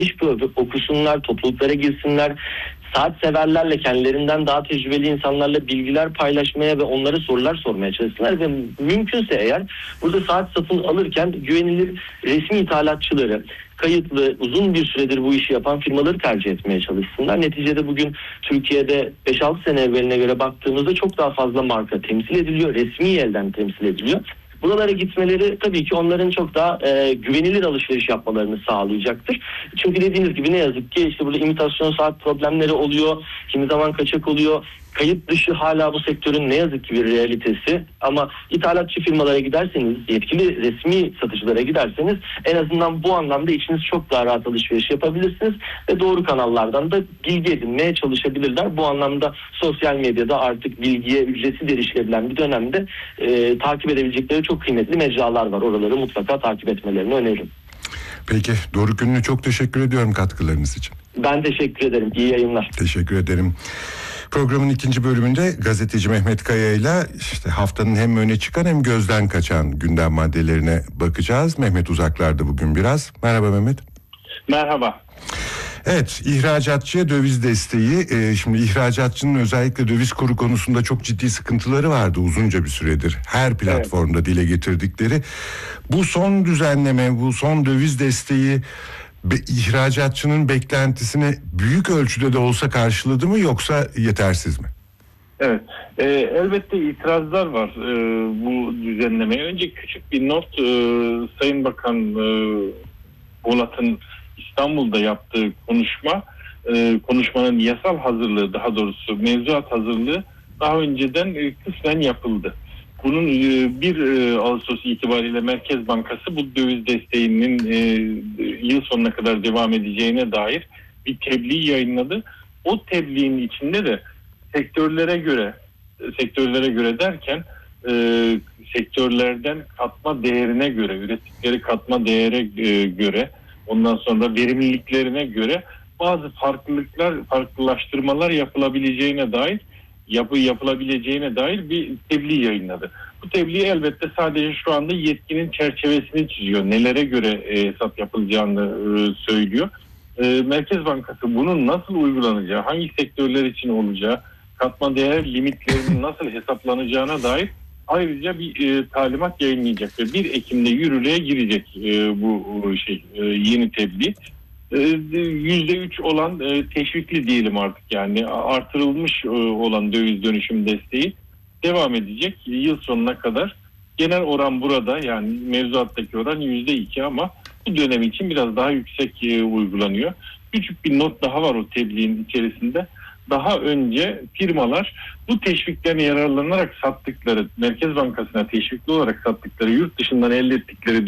iş okusunlar, topluluklara girsinler. Saat severlerle, kendilerinden daha tecrübeli insanlarla bilgiler paylaşmaya ve onlara sorular sormaya çalışsınlar ve mümkünse eğer burada saat satın alırken güvenilir resmi ithalatçıları, kayıtlı, uzun bir süredir bu işi yapan firmaları tercih etmeye çalışsınlar. Neticede bugün Türkiye'de 5-6 sene evveline göre baktığımızda çok daha fazla marka temsil ediliyor, resmi elden temsil ediliyor. Buralara gitmeleri tabii ki onların çok daha güvenilir alışveriş yapmalarını sağlayacaktır. Çünkü dediğiniz gibi ne yazık ki işte burada imitasyon saat problemleri oluyor, kimi zaman kaçak oluyor. Kayıt dışı hala bu sektörün ne yazık ki bir realitesi. Ama ithalatçı firmalara giderseniz, yetkili resmi satıcılara giderseniz en azından bu anlamda içiniz çok daha rahat alışveriş yapabilirsiniz. Ve doğru kanallardan da bilgi edinmeye çalışabilirler. Bu anlamda sosyal medyada artık bilgiye ücretsiz erişilebilen bir dönemde takip edebilecekleri çok kıymetli mecralar var. Oraları mutlaka takip etmelerini öneririm. Peki Doruk Ünlü, çok teşekkür ediyorum katkılarınız için. Ben teşekkür ederim. İyi yayınlar. Teşekkür ederim. Programın ikinci bölümünde gazeteci Mehmet Kaya ile işte haftanın hem öne çıkan hem gözden kaçan gündem maddelerine bakacağız. Mehmet uzaklarda bugün biraz. Merhaba Mehmet. Merhaba. Evet, ihracatçıya döviz desteği. Şimdi ihracatçının özellikle döviz kuru konusunda çok ciddi sıkıntıları vardı uzunca bir süredir. Her platformda dile getirdikleri. Bu son düzenleme, bu son döviz desteği ihracatçının beklentisini büyük ölçüde de olsa karşıladı mı, yoksa yetersiz mi? Evet, elbette itirazlar var bu düzenlemeye. Önce küçük bir not, Sayın Bakan Polat'ın İstanbul'da yaptığı konuşmanın yasal hazırlığı, daha doğrusu mevzuat hazırlığı daha önceden kısmen yapıldı. Bunun 1 Ağustos itibariyle Merkez Bankası bu döviz desteğinin yıl sonuna kadar devam edeceğine dair bir tebliğ yayınladı. O tebliğin içinde de sektörlere göre derken sektörlerden katma değerine göre, ürettikleri katma değere göre, ondan sonra verimliliklerine göre bazı farklılaştırmalar yapılabileceğine dair bir tebliğ yayınladı. Bu tebliğ elbette sadece şu anda yetkinin çerçevesini çiziyor. Nelere göre hesap yapılacağını söylüyor. Merkez Bankası bunun nasıl uygulanacağı, hangi sektörler için olacağı, katma değer limitlerinin nasıl hesaplanacağına dair ayrıca bir talimat yayınlayacak ve 1 Ekim'de yürürlüğe girecek bu yeni tebliğ. %3 olan teşvikli diyelim artık, yani artırılmış olan döviz dönüşüm desteği devam edecek yıl sonuna kadar. Genel oran burada, yani mevzuattaki oran %2 ama bu dönem için biraz daha yüksek uygulanıyor. Küçük bir not daha var o tebliğin içerisinde. Daha önce firmalar bu teşvikten yararlanarak sattıkları, Merkez Bankası'na teşvikli olarak sattıkları, yurt dışından elde ettikleri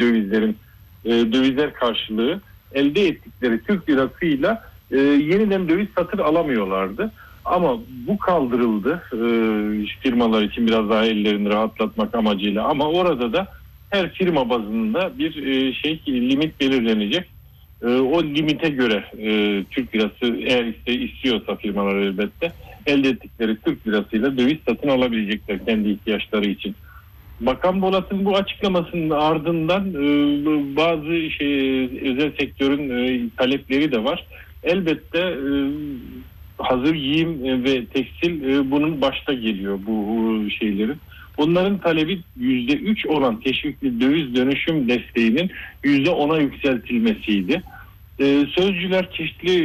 dövizler karşılığı elde ettikleri Türk lirasıyla yeniden döviz satın alamıyorlardı. Ama bu kaldırıldı firmalar için biraz daha ellerini rahatlatmak amacıyla. Ama orada da her firma bazında bir limit belirlenecek. O limite göre Türk lirası, eğer istiyorsa firmalar elbette, elde ettikleri Türk lirasıyla döviz satın alabilecekler kendi ihtiyaçları için. Bakan Polat'ın bu açıklamasının ardından bazı özel sektörün talepleri de var. Elbette hazır giyim ve tekstil bunun başta geliyor bu şeylerin. Onların talebi %3 olan teşvikli döviz dönüşüm desteğinin %10'a yükseltilmesiydi. Sözcüler çeşitli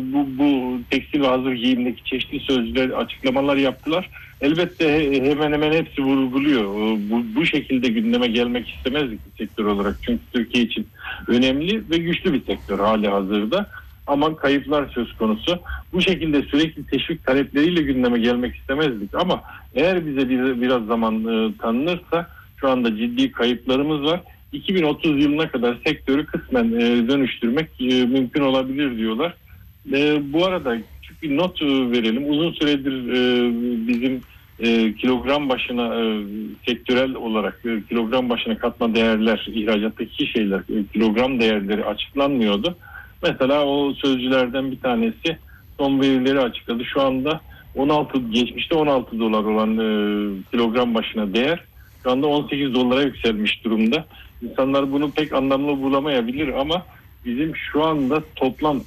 bu tekstil ve hazır giyimdeki çeşitli sözcüler açıklamalar yaptılar. Elbette hemen hemen hepsi vurguluyor. Bu şekilde gündeme gelmek istemezdik bir sektör olarak. Çünkü Türkiye için önemli ve güçlü bir sektör hali hazırda. Ama kayıplar söz konusu. Bu şekilde sürekli teşvik talepleriyle gündeme gelmek istemezdik. Ama eğer bize biraz zaman tanınırsa, şu anda ciddi kayıplarımız var. 2030 yılına kadar sektörü kısmen dönüştürmek mümkün olabilir diyorlar. Bu arada küçük bir not verelim. Uzun süredir bizim kilogram başına sektörel olarak kilogram başına katma değerler, ihracattaki kilogram değerleri açıklanmıyordu. Mesela o sözcülerden bir tanesi son verileri açıkladı. Şu anda geçmişte 16 dolar olan kilogram başına değer şu anda 18 dolara yükselmiş durumda. İnsanlar bunu pek anlamlı bulamayabilir ama bizim şu anda toplam